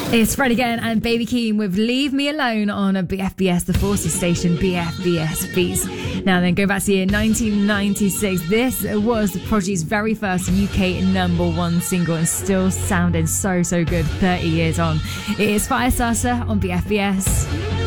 It's Fred again and Baby Keem with Leave Me Alone on a BFBS, the Forces station, BFBS Beats. Now then, go back to the year 1996. This was the Prodigy's very first UK #1 single and still sounding so good 30 years on. It is Firestarter on BFBS.